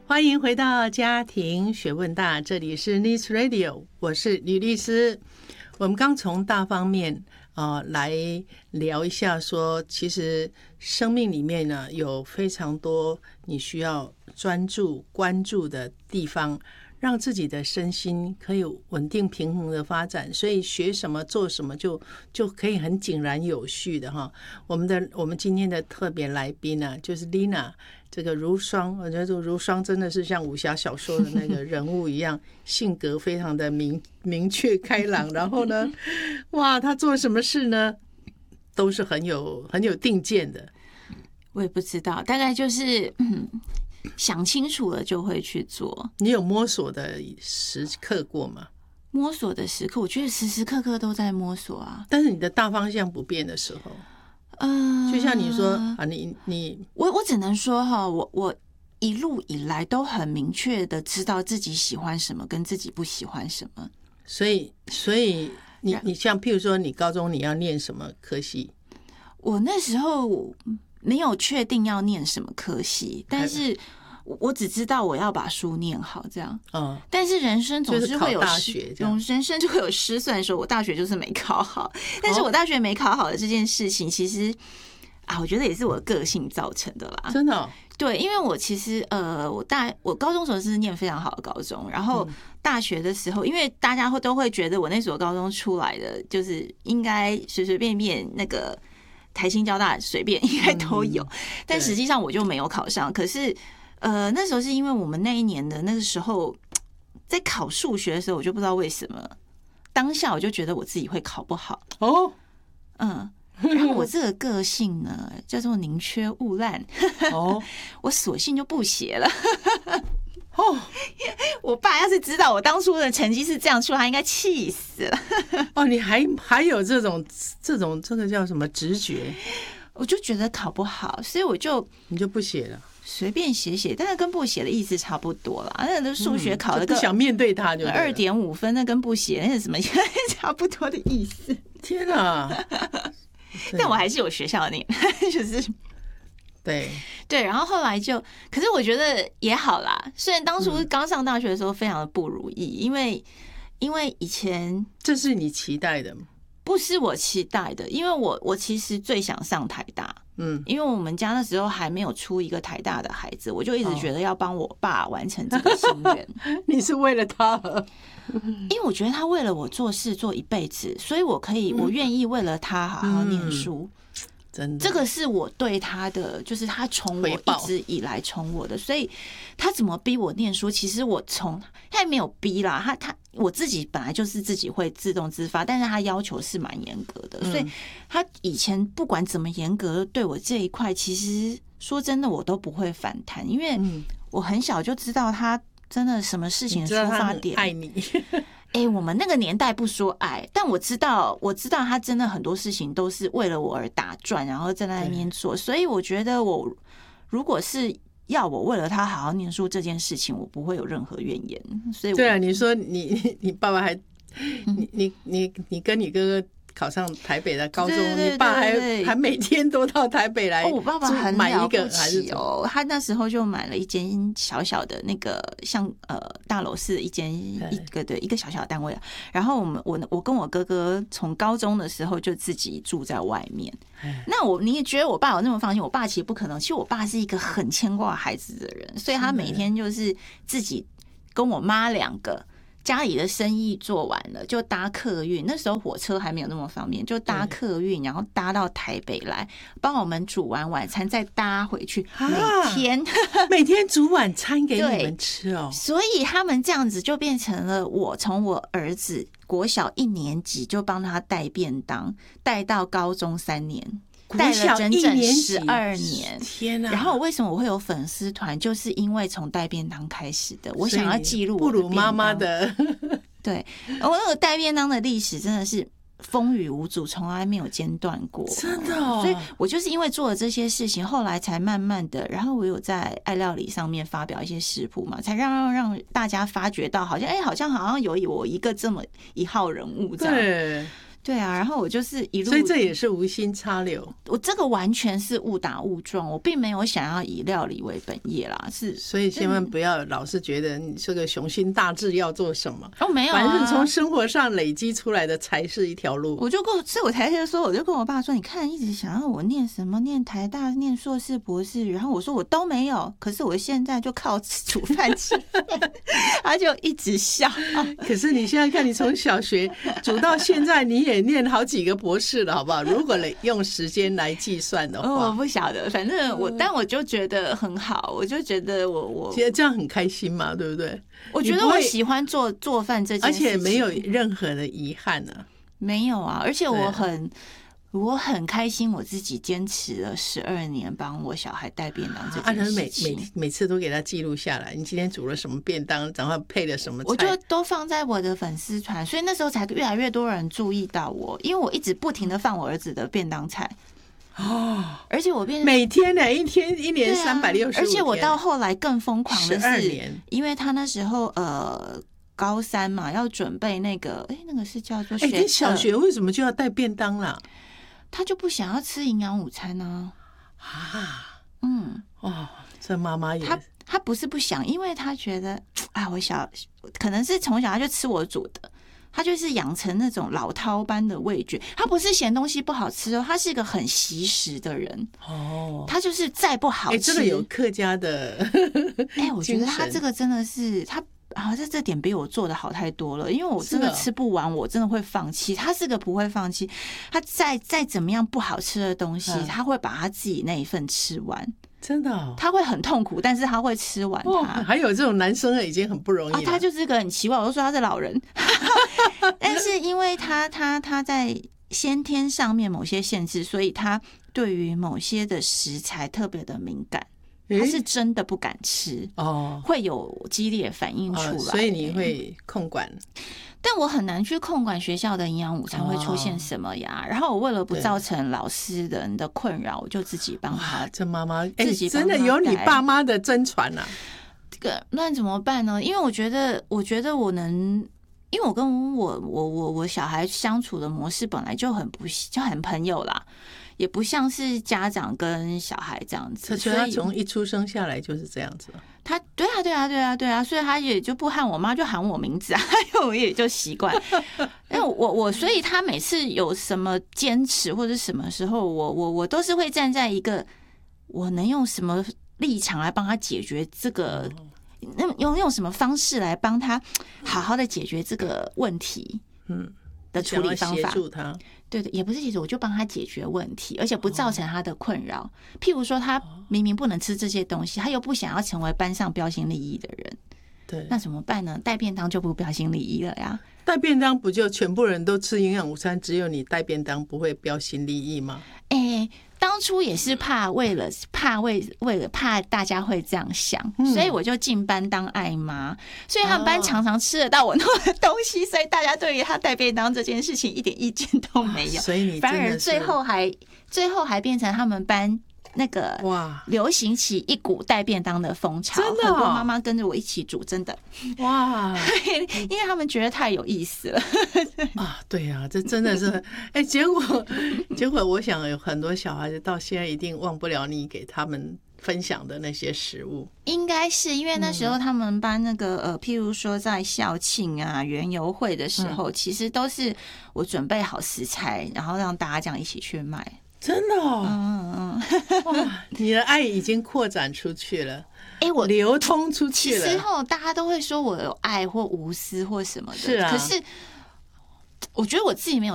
欢迎回到家庭学问大，这里是 Liz Radio， 我是吕律师。我们刚从大方面来聊一下说，其实生命里面呢有非常多你需要专注关注的地方，让自己的身心可以稳定平衡的发展，所以学什么做什么就可以很井然有序的哈。我们今天的特别来宾呢，就是 Lina 这个如霜，我觉得这个如霜真的是像武侠小说的那个人物一样，性格非常的明确开朗，然后呢，哇，他做什么事呢，都是很有定见的。 我也不知道，大概就是想清楚了就会去做。你有摸索的时刻过吗？ 摸索的时刻，我觉得时时刻刻都在摸索啊。 但是你的大方向不变的时候，就像你说啊， 我只能说哈，我一路以来都很明确的知道自己喜欢什么，跟自己不喜欢什么。 所以你像譬如说，你高中你要念什么科系？ 我那时候没有确定要念什么科系，但是我只知道我要把书念好，这样。但是人生总是会有人生就会有失算的时候。我大学就是没考好，但是我大学没考好的这件事情，其实我觉得也是我的个性造成的啦。 真的哦？ 对，因为我其实我高中的时候是念非常好的高中，然后大学的时候，因为大家都会觉得我那所高中出来的，就是应该随随便便那个台清交大随便应该都有，但实际上我就没有考上。可是那时候是因为我们那一年的那个时候在考数学的时候，我就不知道为什么当下我就觉得我自己会考不好哦，然后我这个个性呢叫做宁缺毋滥哦，我索性就不写了哦。我爸要是知道我当初的成绩是这样出来，他应该气死了哦。你还有这种这个叫什么直觉？ 我就觉得考不好，所以你就不写了， 随便写，但是跟不写的意思差不多啦。那数学考了个不想面对它就 2.5分，那跟不写那是什么差不多的意思。 天啊！ 但我还是有學校念，就是对， 然后后来可是我觉得也好啦。虽然当初刚上大学的时候非常的不如意，因为以前这是你期待的吗？ 不是我期待的，因为我其实最想上台大，因为我们家那时候还没有出一个台大的孩子，我就一直觉得要帮我爸完成这个心愿。 你是为了他因为我觉得他为了我做事做一辈子，所以我愿意为了他好好念书。真的，这个是我对他的，就是他宠我一直以来宠我的，所以他怎么逼我念书，其实他也没有逼啦，我自己本来就是自己会自动自发，但是他要求是蛮严格的，所以他以前不管怎么严格对我这一块，其实说真的我都不会反弹，因为我很小就知道他真的什么事情的出发点爱你。 我们那个年代不说爱，但我知道他真的很多事情都是为了我而打转，然后在那边做，所以我觉得我如果是要我为了他好好念书这件事情，我不会有任何怨言。所以对啊，你说你爸爸还你跟你哥哥考上台北的高中，你爸还每天都到台北来。 我爸爸很了不起哦，他那时候就买了一间小小的那个像大楼市一个小小的单位，然后我跟我哥哥从高中的时候就自己住在外面。那你也觉得我爸有那么放心？我爸其实不可能，其实我爸是一个很牵挂孩子的人，所以他每天就是自己跟我妈2个。家里的生意做完了，就搭客运。那时候火车还没有那么方便，就搭客运，然后搭到台北来，帮我们煮完晚餐，再搭回去。每天煮晚餐给你们吃哦。所以他们这样子就变成了我从我儿子国小1年级就帮他带便当，带到高中3年。带了整整12年， 天哪！ 然后为什么我会有粉丝团？就是因为从带便当开始的，我想要记录我的便当。不如妈妈的。对，我那个带便当的历史真的是风雨无阻，从来没有间断过， 真的哦。 所以我就是因为做了这些事情，后来才慢慢的，然后我有在爱料理上面发表一些食谱嘛，才让大家发觉到，好像有我一个这么一号人物这样。 对啊，然后我就是一路， 所以这也是无心插柳。 我这个完全是误打误撞，我并没有想要以料理为本业啦， 所以千万不要老是觉得你这个雄心大志要做什么。 没有啊， 反正从生活上累积出来的才是一条路。 我就才说，我就跟我爸说，你看一直想要我念什么，念台大，念硕士博士，然后我说我都没有，可是我现在就靠煮饭吃他就一直笑。 可是你现在看，你从小学煮到现在，你也念好几个博士了，好不好？如果用时间来计算的话， 我不晓得，反正但我就觉得很好，我就觉得我其实这样很开心嘛，对不对？ 我觉得我喜欢做饭这件事情， 而且没有任何的遗憾啊。 没有啊，而且我很开心，我自己坚持了12年帮我小孩带便当这件事情， 每次都给他记录下来。你今天煮了什么便当，然后配了什么菜， 我就都放在我的粉丝团，所以那时候才越来越多人注意到我，因为我一直不停的放我儿子的便当菜。而且我每天呢，一年365天， 而且我到后来更疯狂的是 12年， 因为他那时候高3嘛，要准备那个是叫做学测， 小学为什么就要带便当啦？ 他就不想要吃营养午餐呢。 这妈妈也他不是不想，因为他觉得可能是从小他就吃我煮的。他就是养成那种老饕般的味觉，他不是嫌东西不好吃哦，他是一个很惜食的人哦。他就是再不好吃， 这个有客家的我觉得他这个真的是这点比我做的好太多了，因为我真的吃不完，我真的会放弃。他是个不会放弃，他再怎么样不好吃的东西，他会把他自己那一份吃完。 真的他会很痛苦，但是他会吃完它。 还有这种男生已经很不容易了。 他就是个很奇怪，我就说他是老人，但是因为他在先天上面某些限制，所以他对于某些的食材特别的敏感，他是真的不敢吃会有激烈反应出来， 所以你会控管。 但我很难去控管学校的营养午餐会出现什么呀，然后我为了不造成老师人的困扰，我就自己帮他。 这妈妈真的有你爸妈的真传啊！ 这个那怎么办呢？因为我觉得我能，因为我跟我小孩相处的模式本来就很朋友啦，也不像是家长跟小孩这样子。 所以他从一出生下来就是这样子。 他对啊，所以他也就不喊我妈，就喊我名字啊，我也就习惯。因为所以他每次有什么坚持或者什么时候，我都是会站在一个我能用什么立场来帮他解决这个，用什么方式来帮他好好的解决这个问题，的处理方法。 协助他。 对，也不是协助，我就帮他解决问题，而且不造成他的困扰。譬如说，他明明不能吃这些东西，他又不想要成为班上标新立异的人， 对， 那怎么办呢？带便当就不标新立异了呀。 带便当不就全部人都吃营养午餐，只有你带便当不会标新立异吗？ 当初也是为了怕大家会这样想，所以我就进班当爱妈，所以他们班常常吃得到我弄的东西，所以大家对于他带便当这件事情一点意见都没有。 所以你反而最后还变成他们班那个流行起一股带便当的风潮，真的很多妈妈跟着我一起煮，真的哇！因为他们觉得太有意思了对啊，这真的是结果我想有很多小孩子到现在一定忘不了你给他们分享的那些食物。 应该是因为那时候他们班那个譬如说在校庆啊、园游会的时候，其实都是我准备好食材，然后让大家这样一起去卖。 真的哇！你的爱已经扩展出去了，我流通出去了。 其实大家都会说我有爱或无私或什么的， 是啊。 可是我觉得我自己没有